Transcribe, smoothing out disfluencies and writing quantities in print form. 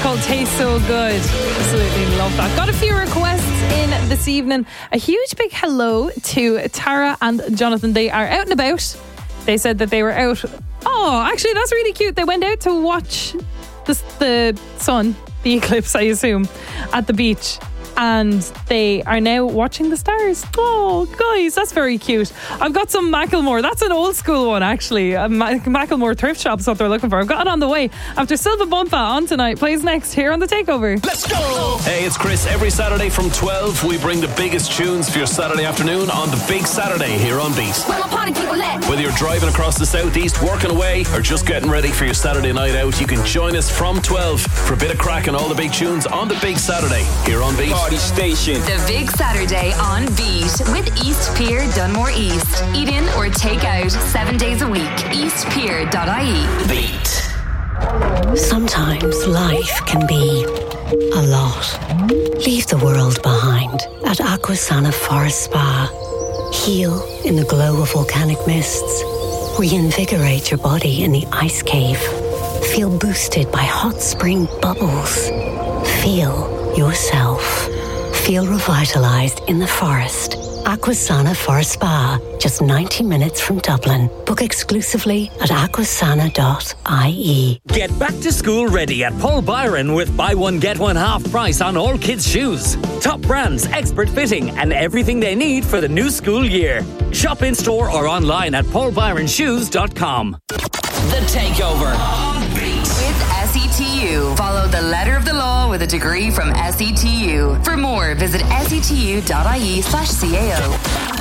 called Taste So Good. Absolutely love that. Got a few requests in this evening. A huge big hello to Tara and Jonathan. They are out and about. They said that they were out. Oh, actually, that's really cute. They went out to watch the sun, the eclipse, I assume, at the beach. And they are now watching the stars. Oh, guys, that's very cute. I've got some Macklemore. That's an old school one, actually. Macklemore thrift shop is what they're looking for. I've got it on the way. After Silva Bompa on tonight, plays next here on The Takeover. Let's go! Hey, it's Chris. Every Saturday from 12, we bring the biggest tunes for your Saturday afternoon on The Big Saturday here on Beat. Whether you're driving across the southeast, working away, or just getting ready for your Saturday night out, you can join us from 12 for a bit of crack and all the big tunes on The Big Saturday here on Beat. Station. The Big Saturday on Beat with East Pier Dunmore East. Eat in or take out 7 days a week. eastpier.ie. Beat. Sometimes life can be a lot. Leave the world behind at Aquasana Forest Spa. Heal in the glow of volcanic mists. Reinvigorate your body in the ice cave. Feel boosted by hot spring bubbles. Feel yourself. Feel revitalised in the forest. Aquasana Forest Spa, just 90 minutes from Dublin. Book exclusively at aquasana.ie. Get back to school ready at Paul Byron with buy one get one half price on all kids' shoes. Top brands, expert fitting, and everything they need for the new school year. Shop in store or online at paulbyronshoes.com. The Takeover. With SETU. Follow the letter of the law with a degree from SETU. For more, visit setu.ie/CAO.